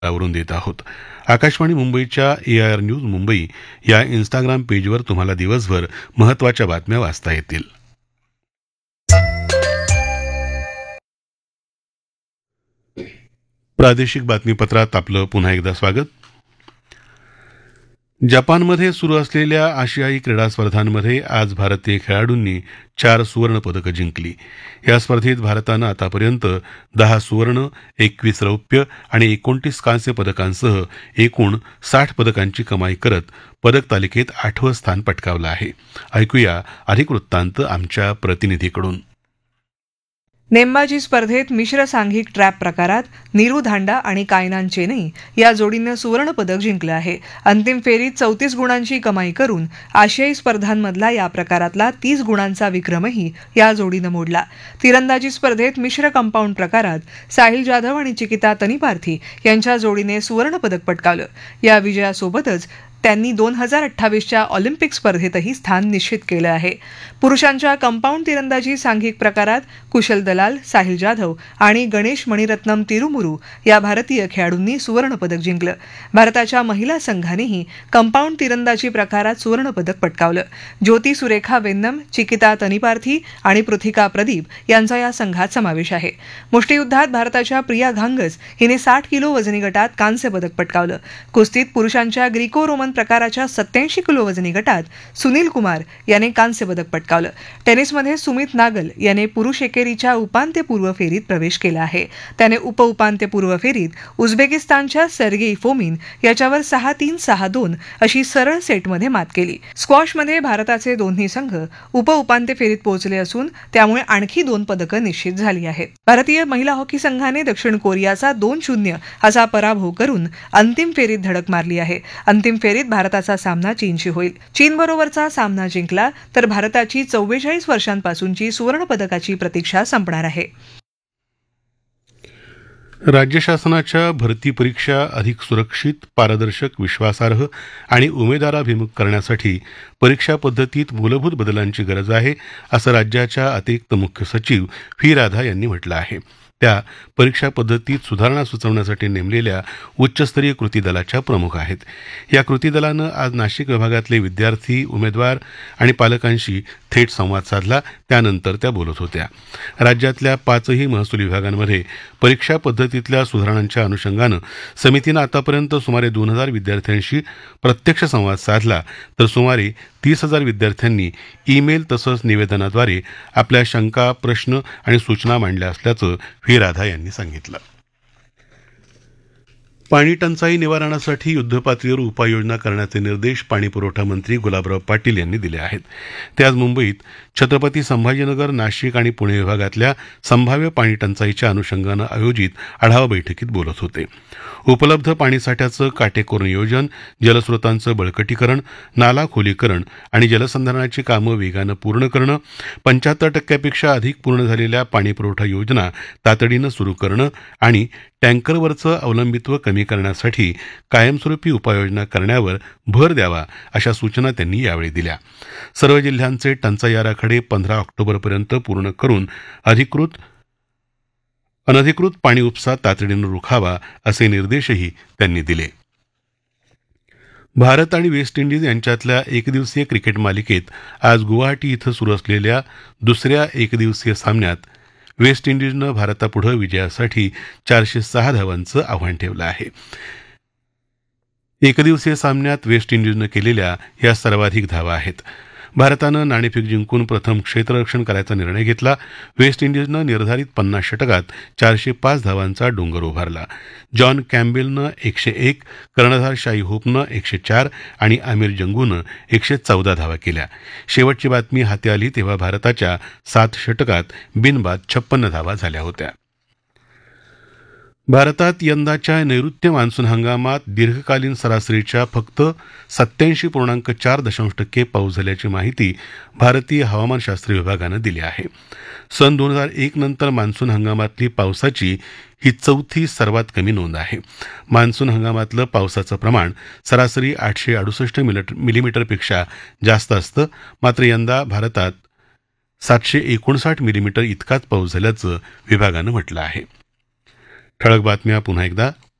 वरून देत आहोत. आकाशवाणी मुंबईच्या AIR न्यूज मुंबई या इन्स्टाग्राम पेजवर तुम्हाला दिवसभर महत्त्वाच्या बातम्या वाचता येतील. प्रादेशिक बातमीपत्रात आपलं पुन्हा एकदा स्वागत. जपानमध्ये सुरू असलेल्या आशियाई क्रीडा स्पर्धांमध्ये आज भारतीय खेळाडूंनी 4 सुवर्ण पदकं जिंकली. या स्पर्धेत भारतानं आतापर्यंत 10 सुवर्ण, 21 रौप्य आणि 29 कांस्य पदकांसह एकूण 60 पदकांची कमाई करत पदक तालिकेत 8वं स्थान पटकावलं आहे. ऐकूया अधिक वृत्तांत आमच्या प्रतिनिधीकडून. नेमबाजी स्पर्धेत मिश्र सांघिक ट्रॅप प्रकारात नीरू धांडा आणि कायनान चेनई या जोडीनं सुवर्ण पदक जिंकलं आहे. अंतिम फेरीत 34 गुणांची कमाई करून आशियाई स्पर्धांमधला या प्रकारातला 30 गुणांचा विक्रमही या जोडीनं मोडला. तिरंदाजी स्पर्धेत मिश्र कंपाऊंड प्रकारात साहिल जाधव आणि चिकिता तनीपार्थी यांच्या जोडीने सुवर्ण पदक पटकावलं. या विजयासोबतच त्यांनी 2028च्या ऑलिम्पिक स्पर्धेतही स्थान निश्चित केलं आहे. पुरुषांच्या कंपाऊंड तिरंदाजी सांघिक प्रकारात कुशल दलाल, साहिल जाधव आणि गणेश मणिरत्नम तिरुमुरू या भारतीय खेळाडूंनी सुवर्ण पदक जिंकलं. भारताच्या महिला संघानेही कंपाऊंड तिरंदाजी प्रकारात सुवर्ण पदक पटकावलं. ज्योती सुरेखा वेन्नम, चिकिता तनीपार्थी आणि पृथिका प्रदीप यांचा या संघात समावेश आहे. मुष्टियुद्धात भारताच्या प्रिया घांगस हिने 60 किलो वजनी गटात कांस्य पदक पटकावलं. कुस्तीत पुरुषांच्या ग्रीको रोमन प्रकाराच्या 87 किलो वजनी गटात सुनील कुमार याने कांस्य पदक पटकावलं. टेनिसमध्ये सुमित नागल याने पुरुष एकेरीच्या उपांत्यपूर्व फेरीत प्रवेश केला आहे. त्याने उपउपांत्यपूर्व फेरीत उझबेकिस्तानच्या सर्गेई फोमिन याच्यावर 6-3, 6-2 अशी सरळ सेटमध्ये मात केली. स्क्वॉशमध्ये भारताचे दोन्ही संघ उपउपांत्य फेरीत पोहोचले असून त्यामुळे आणखी 2 पदकं निश्चित झाली आहेत. भारतीय महिला हॉकी संघाने दक्षिण कोरियाचा 2-0 असा पराभव करून अंतिम फेरीत धडक मारली आहे. अंतिम फेरीत भारताचा सामना चीनशी होईल. चीनबरोबरचा सामना जिंकला तर भारताची 44 वर्षांपासूनची सुवर्ण पदकाची प्रतीक्षा संपणार आहे. राज्य शासनाच्या भरती परीक्षा अधिक सुरक्षित, पारदर्शक, विश्वासार्ह आणि उमेदवाराभिमुख करण्यासाठी परीक्षा पद्धतीत मूलभूत बदलांची गरज आहे, असं राज्याच्या अतिरिक्त मुख्य सचिव व्ही. राधा यांनी म्हटलं आहे. त्या परीक्षा पद्धतीत सुधारणा सुचवण्यासाठी नेमलेल्या उच्चस्तरीय कृती दलाच्या प्रमुख आहेत. या कृती दलानं आज नाशिक विभागातले विद्यार्थी, उमेदवार आणि पालकांशी थेट संवाद साधला. त्यानंतर त्या बोलत होत्या. राज्यातल्या 5ही महसूल विभागांमध्ये परीक्षा पद्धतीतल्या सुधारणांच्या अनुषंगानं समितीनं आतापर्यंत सुमारे 2000 विद्यार्थ्यांशी प्रत्यक्ष संवाद साधला, तर सुमारे 30,000 विद्यार्थ्यांनी ईमेल तसंच निवेदनाद्वारे आपल्या शंका, प्रश्न आणि सूचना मांडल्या असल्याचं व्ही. राधा यांनी सांगितलं. पाणी टंचाई निवारणासाठी युद्धपातळीवर उपाययोजना करण्याचे निर्देश पाणीपुरवठा मंत्री गुलाबराव पाटील यांनी दिले आहेत. ते आज मुंबईत छत्रपती संभाजीनगर, नाशिक आणि पुणे विभागातल्या संभाव्य पाणी टंचाईच्या अनुषंगानं आयोजित आढावा बैठकीत बोलत होते. उपलब्ध पाणीसाठ्याचं काटेकोर नियोजन, जलस्रोतांचं बळकटीकरण, नाला खोलीकरण आणि जलसंधारणाची कामं वेगानं पूर्ण करणं, 75% अधिक पूर्ण झालेल्या पाणीपुरवठा योजना तातडीनं सुरू करणं आणि टँकरवरचं अवलंबित्व कमी करण्यासाठी कायमस्वरूपी उपाययोजना करण्यावर भर द्यावा, अशा सूचना त्यांनी यावेळी दिल्या. सर्व जिल्ह्यांचे टंचाई आराखडे 15 ऑक्टोबरपर्यंत पूर्ण करून अनधिकृत पाणी उपसा तातडीनं रोखावा, असे निर्देशही त्यांनी दिले. भारत आणि वेस्ट इंडिज यांच्यातल्या एकदिवसीय क्रिकेट मालिकेत आज गुवाहाटी इथं सुरू असलेल्या दुसऱ्या एकदिवसीय सामन्यात वेस्ट इंडिजनं भारतापुढे विजयासाठी 406 धावांचं आव्हान ठेवलं आहे. एकदिवसीय सामन्यात वेस्ट इंडिजनं केलेल्या या सर्वाधिक धावा आहेत. भारतानं नाणेफेक जिंकून प्रथम क्षेत्ररक्षण करायचा निर्णय घेतला. वेस्ट इंडिजनं निर्धारित 50 षटकात 405 धावांचा डोंगर उभारला. जॉन कॅम्बेलनं 101, कर्णधार शाई होपनं 104 आणि आमिर जंगूनं 114 धावा केल्या. शेवटची बातमी हाती आली तेव्हा भारताच्या 7 षटकात बिनबाद 56 धावा झाल्या होत्या. भारतात यंदाच्या नैऋत्य मान्सून हंगामात दीर्घकालीन सरासरीच्या फक्त 87.4% पाऊस झाल्याची माहिती भारतीय हवामानशास्त्र विभागानं दिली आहे. सन 2001 नंतर मान्सून हंगामातली पावसाची ही 4थी सर्वात कमी नोंद आहे. मान्सून हंगामातलं पावसाचं प्रमाण सरासरी 868 मिलीमीटरपेक्षा जास्त असतं. मात्र यंदा भारतात 759 मिलीमीटर इतकाच पाऊस झाल्याचं विभागानं म्हटलं आहे. ठळक बातम्या पुन्हा एकदा.